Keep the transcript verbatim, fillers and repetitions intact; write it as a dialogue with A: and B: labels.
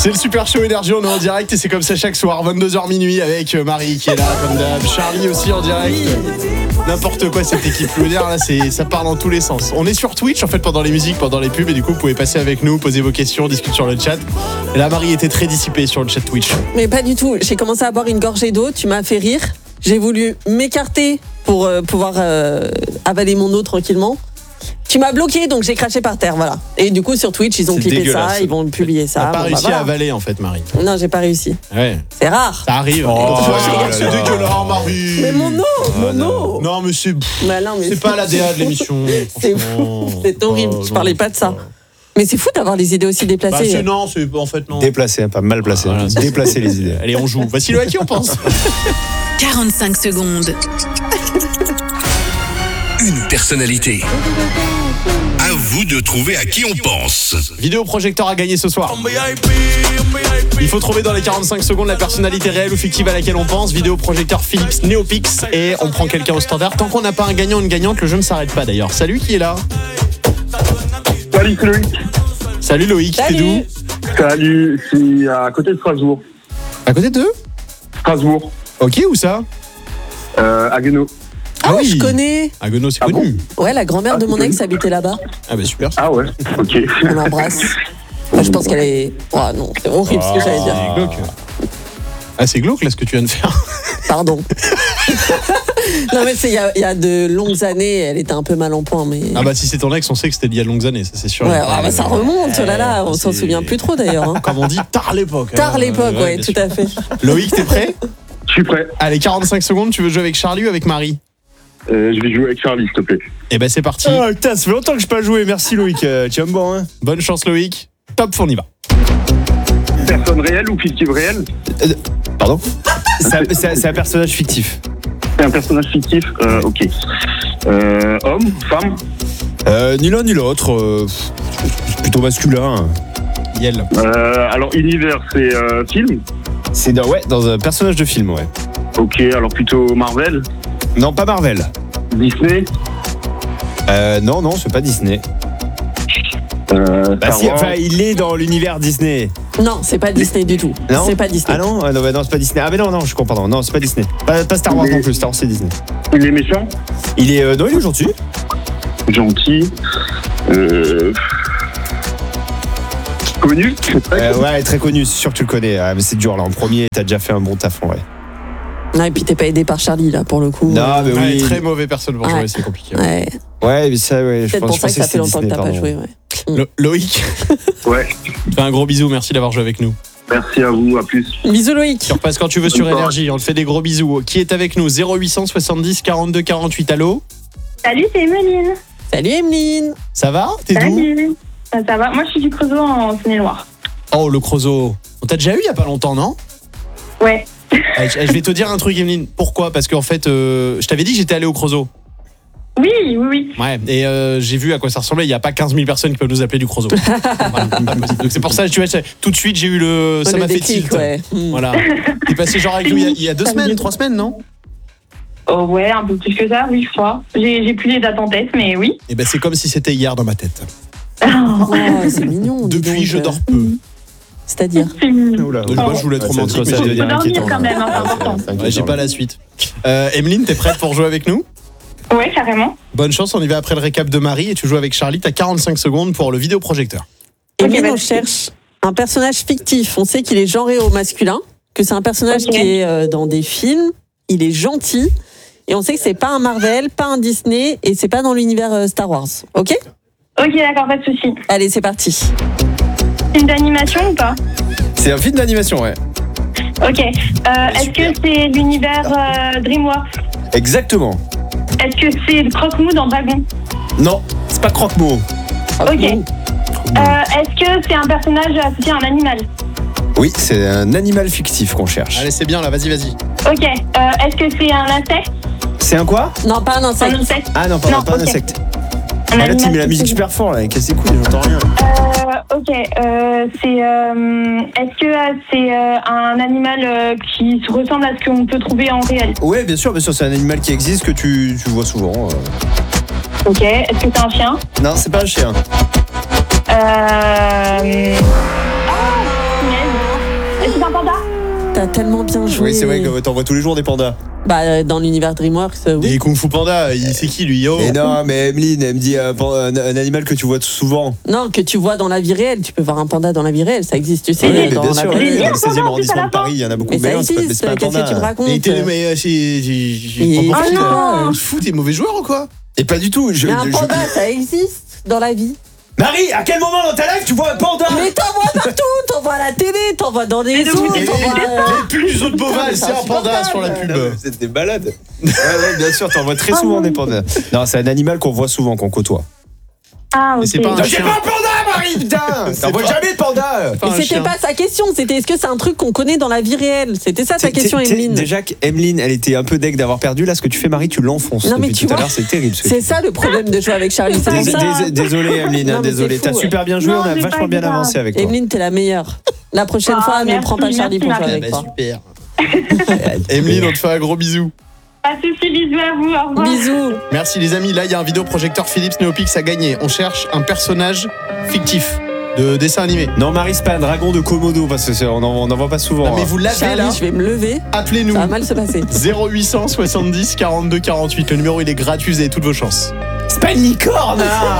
A: C'est le Super Show Énergie, on est en direct et c'est comme ça chaque soir, vingt-deux heures minuit avec Marie qui est là, comme d'hab, Charlie aussi en direct. N'importe quoi cette équipe lunaire là, c'est, ça part dans tous les sens. On est sur Twitch en fait pendant les musiques, pendant les pubs et du coup vous pouvez passer avec nous, poser vos questions, discuter sur le chat. Et là Marie était très dissipée sur le chat Twitch.
B: Mais pas du tout, j'ai commencé à boire une gorgée d'eau, tu m'as fait rire. J'ai voulu m'écarter pour euh, pouvoir euh, avaler mon eau tranquillement. Tu m'as bloqué, donc j'ai craché par terre, voilà. Et du coup, sur Twitch, ils ont
A: C'est
B: clippé
A: dégueulasse.
B: ça, ils vont publier ça.
A: T'as pas
B: Bon,
A: réussi
B: bah, voilà.
A: à avaler en fait Marie.
B: Non, j'ai pas réussi.
A: Ouais.
B: C'est rare.
A: Ça arrive.
C: Oh,
A: c'est
C: là là.
A: dégueulasse Marie.
B: Mais mon eau, mon eau.
A: Non mais c'est,
B: Bah non, mais
A: c'est pas la D A de l'émission.
B: C'est
A: franchement.
B: fou, c'est horrible,
A: Oh,
B: je parlais
A: non,
B: pas de ça.
A: pas.
B: Mais c'est fou d'avoir les idées aussi
A: Bah,
B: déplacées.
A: c'est non, c'est en fait non.
C: Déplacé, hein, pas mal placé.
A: Voilà, c'est-
C: Déplacer les idées.
A: Allez, on joue. Voici le à qui on pense.
D: quarante-cinq secondes.
E: Une personnalité. À vous de trouver à qui on pense.
A: Vidéoprojecteur à gagner ce soir. Il faut trouver dans les quarante-cinq secondes la personnalité réelle ou fictive à laquelle on pense. Vidéoprojecteur Philips Neopix. Et on prend quelqu'un au standard. Tant qu'on n'a pas un gagnant ou une gagnante, le jeu ne s'arrête pas d'ailleurs. Salut, qui est là?
F: Salut Loïc.
A: Salut Loïc, t'es
B: Salut.
A: d'où?
F: Salut, je suis à côté de Strasbourg.
A: À côté d'eux?
F: Strasbourg,
A: Ok, où ça?
F: euh, à Guénaud.
B: Ah oui, je connais.
A: À Guenot, c'est
F: Ah
A: connu.
B: Ouais, la grand-mère de mon ex habitait là-bas.
A: Ah bah super.
F: Ah ouais, ok.
B: On l'embrasse. Enfin, je pense qu'elle est... Oh non, c'est horrible ce que j'allais dire.
A: C'est glauque. Ah, c'est glauque là ce que tu viens de faire.
B: Pardon. Non mais c'est il y, a- il y a de longues années, elle était un peu mal en point, mais...
A: Ah bah si c'est ton ex, on sait que c'était il y a de longues années, ça c'est sûr.
B: Ouais, ah bah ça remonte, oh là là, on s'en
A: c'est-
B: souvient plus trop d'ailleurs. hein.
A: Comme on dit, tard l'époque.
B: Tard
A: hein.
B: l'époque, ouais,
A: bien
B: tout
A: sûr.
B: à fait.
A: Loïc, t'es prêt?
F: Je suis prêt.
A: Allez, quarante-cinq secondes, tu veux jouer avec Charlie ou avec Marie?
F: Euh, je vais jouer avec Charlie, s'il te plaît.
A: Eh ben c'est parti.
C: Oh putain, ça fait longtemps que je n'ai pas joué. Merci Loïc. Euh, tu vas me bon, hein.
A: Bonne chance Loïc. Top, on y va.
F: Personne réelle ou fictive réelle?
C: Pardon C'est un, c'est un- c'est un personnage fictif.
F: C'est un personnage fictif? euh, Ok. Euh, homme? Femme?
C: Euh, ni l'un ni l'autre. euh, c'est plutôt masculin.
A: Yel.
F: euh, Alors, univers, c'est euh, film?
C: C'est dans, ouais, dans un personnage de film, ouais.
F: Ok, alors plutôt Marvel?
C: Non, pas Marvel.
F: Disney?
C: Euh, non, non, c'est pas Disney.
F: euh,
C: Bah
F: Star
C: si,
F: Wars.
C: enfin, il est dans l'univers Disney.
B: Non, c'est pas Disney du tout.
C: Non
B: C'est pas Disney.
C: Ah non, ah non, bah non, c'est pas Disney. Ah mais non, non, je comprends. Non, non c'est pas Disney. Pas, pas Star Wars
F: Il est-
C: non plus. Star Wars, c'est Disney.
F: Il est méchant?
C: Il est, euh, non, il est gentil.
F: Gentil? Euh... Connu? C'est très
C: Euh,
F: connu.
C: ouais, très connu. C'est sûr que tu le connais. Ah, mais c'est dur là. En premier, t'as déjà fait un bon taf, ouais.
B: Non, et puis t'es pas aidé par Charlie là pour le coup.
C: Non, mais
A: Ouais,
C: oui.
A: très mauvais personne pour
B: Ouais.
A: jouer, c'est compliqué.
B: Ouais,
C: Ouais, mais ça, ouais. Je
B: peut-être
C: pense,
B: pour
C: je
B: ça que
C: pensais
B: ça fait
C: c'était
B: longtemps que
C: Disney,
B: t'as pas
C: pardon.
B: joué, ouais.
A: Lo- Loïc,
F: Ouais.
A: fais un gros bisou, merci d'avoir joué avec nous.
F: Merci à vous, à plus.
B: Bisous Loïc.
A: Tu repasses quand tu veux sur
F: Bonne soirée.
A: Énergie, on te fait des gros bisous. Qui est avec nous? Zéro huit cent soixante-dix quarante-deux quarante-huit, allô?
G: Salut, c'est Emeline.
B: Salut Emeline.
A: Ça va? T'es d'où?
G: Salut. Ça, ça va? Moi, je suis du Creusot en Saône-et-Loire.
A: Oh, le Creusot. On t'a déjà eu il y a pas longtemps, non?
G: Ouais.
A: Allez, je je vais te dire un truc, Emeline. Pourquoi? Parce qu'en fait, euh, je t'avais dit que j'étais allé au Creusot.
G: Oui, oui, oui.
A: Ouais, et euh, j'ai vu à quoi ça ressemblait. Il n'y a pas quinze mille personnes qui peuvent nous appeler du Creusot. Voilà, pas possible. Donc c'est pour ça, tu vois, c'est- tout de suite, j'ai eu le. Ça
B: Le
A: m'a fait
B: déclic,
A: tilt.
B: ouais. Hmm.
A: Voilà. T'es passé genre avec nous il y a, il y a deux semaines, trois semaines, non?
G: Oh, ouais, un peu plus que ça, oui, je crois. J'ai j'ai plus les dates en tête, mais oui.
A: Et ben c'est comme si c'était hier dans ma tête.
B: Oh, c'est mignon. dis
A: Depuis,
B: donc,
A: je
B: euh,
A: dors peu.
B: C'est-à-dire.
G: C'est mignon.
C: Oula.
A: Donc, moi, je voulais être
C: Ouais, ça-
A: romantique,
C: ça
A: mais
C: devient
A: j'ai-
G: Faut dormir
C: inquiétant,
G: quand
C: là.
G: même, hein, c'est
C: Ouais,
G: important.
C: c'est inquiétant,
A: Ouais, j'ai pas
C: là.
A: la suite. Euh, Emeline, t'es prête pour jouer avec nous?
G: Ouais, carrément.
A: Bonne chance, on y va après le récap de Marie et tu joues avec Charlie. T'as quarante-cinq secondes pour le vidéoprojecteur.
B: Emeline,
G: bah,
B: on cherche un personnage fictif. On sait qu'il est genré au masculin, que c'est un personnage
G: Ok.
B: qui est euh, dans des films. Il est gentil. Et on sait que c'est pas un Marvel, pas un Disney, et c'est pas dans l'univers euh, Star Wars. Ok?
G: Ok, d'accord, pas de souci.
B: Allez, c'est parti.
G: Film d'animation ou pas?
C: C'est un film d'animation, ouais.
G: Ok. Euh, Est-ce que c'est l'univers euh, DreamWorks?
C: Exactement.
G: Est-ce que c'est le Croque-Mou dans Dragon?
C: Non, c'est pas Croque-Mot.
G: Ok. Euh, Est-ce que c'est un personnage associé à un animal?
C: Oui, c'est un animal fictif qu'on cherche.
A: Allez, c'est bien là, vas-y, vas-y.
G: Ok. Euh, Est-ce que c'est un insecte?
C: C'est un quoi?
B: Non, pas un
G: Un
B: insecte.
G: insecte?
C: Ah non, pardon,
G: Non,
C: pas un
G: ok.
C: insecte.
G: Un
C: Ah, là, tu
G: animal
C: mets la musique
G: fictif.
C: super fort, là. Casse les couilles, j'entends rien.
G: Euh, ok. Euh, c'est. euh, Est-ce que euh, c'est euh, un animal euh, qui se ressemble à ce qu'on peut trouver en réel?
C: Ouais, bien sûr, bien sûr, c'est un animal qui existe, que tu, tu vois souvent. euh.
G: Ok. Est-ce que c'est un chien?
C: Non, c'est pas un chien.
G: Euh... Ah, punaise.
B: t'as tellement bien joué.
C: Oui, c'est vrai que t'en vois tous les jours des pandas.
B: Bah, dans l'univers DreamWorks, euh, oui.
A: Et Kung Fu Panda, il- c'est qui lui? Oh.
C: Et non, mais Emeline, elle me dit euh, un, un animal que tu vois souvent.
B: Non, que tu vois dans la vie réelle. Tu peux voir un panda dans la vie réelle, ça existe, tu sais.
C: Oui, mais
B: dans
C: bien
B: la
C: sûr,
B: vraie
C: oui,
B: vie.
C: dans le seizième
G: en plus, à
C: arrondissement
G: la
C: de Paris, il y en a beaucoup.
B: Mais ça
C: non, c'est pas-
B: existe,
C: c'est pas un
B: qu'est-ce que tu me
C: panda.
B: racontes?
A: Mais, t'es- mais euh, c'est. j'ai- j'ai-
B: Et-
A: comprends pas,
G: Oh
A: t'es-
G: non.
A: euh, fou, t'es mauvais joueur ou quoi?
C: Et pas du tout. Je,
B: Mais un
C: je-
B: panda, ça existe dans la vie.
C: Marie, à quel moment dans ta life tu vois un panda?
B: Mais t'en vois partout, t'en vois à la télé, t'en vois dans des zoos,
A: Et les,
B: t'en vois. euh,
A: les pubs du zoo de Beauval,
B: c'est
A: c'est un panda sur la pub.
C: C'est des balades. Ouais, ouais, bien sûr, t'en vois très souvent des pandas. Non, c'est un animal qu'on voit souvent, qu'on côtoie.
G: Ah, ok.
A: Mais c'est pas un
C: Non, j'ai
A: chien.
C: pas un panda, Marie, putain. T'en vois
A: pas-
C: jamais de panda.
A: Pas un
B: Mais c'était
A: chien.
B: pas sa question, c'était est-ce que c'est un truc qu'on connaît dans la vie réelle? C'était ça ta
C: T'es-
B: question,
C: t'es- t'es-
B: Emeline.
C: Déjà qu'Emeline, elle était un peu deg d'avoir perdu. Là, ce que tu fais, Marie, tu l'enfonces.
B: Non, mais
C: Depuis
B: tu
C: tout à
B: vois,
C: l'heure, c'est terrible. ce que
B: C'est
C: tu
B: ça le problème de jouer avec Charlie. C'est pour
C: Dés-
B: ça.
C: dés- Désolé, Emeline,
B: Non, mais
C: désolé.
B: c'est fou,
C: T'as super bien joué,
G: Non,
C: on a
G: c'est
C: vachement
G: pas
C: bien
G: grave.
C: avancé avec toi.
B: Emeline, t'es la meilleure. La prochaine
G: Ah,
B: fois, ne
G: merci,
B: prends pas Charlie pour
G: merci,
B: jouer
G: Marie.
B: avec
A: Bah,
B: toi.
A: super. Emeline, on te fait un gros bisou.
G: Pas de soucis, bisous à vous, au revoir.
B: Bisous.
A: Merci les amis, là il y a un vidéoprojecteur Philips Neopix à gagner. On cherche un personnage fictif de dessin animé.
C: Non, Marie, c'est pas un dragon de Komodo, parce que c'est- on en, on en voit pas souvent.
A: Non mais
C: hein.
A: vous l'avez
B: Charlie,
A: là,
B: je vais me lever.
A: appelez-nous.
B: Ça va mal se passer.
A: zéro huit cent soixante-dix quarante-deux quarante-huit. Le numéro il est gratuit, vous avez toutes vos chances.
C: C'est pas une licorne, hein.